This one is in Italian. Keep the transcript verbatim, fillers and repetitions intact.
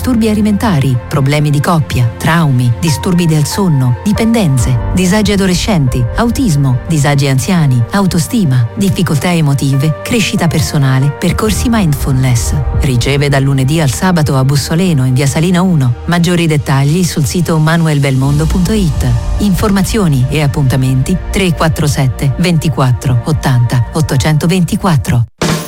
disturbi alimentari, problemi di coppia, traumi, disturbi del sonno, dipendenze, disagi adolescenti, autismo, disagi anziani, autostima, difficoltà emotive, crescita personale, percorsi mindfulness. Riceve dal lunedì al sabato a Bussoleno in via Salina uno. Maggiori dettagli sul sito manuel belmondo punto it. Informazioni e appuntamenti tre quattro sette ventiquattro ottanta ottocentoventiquattro.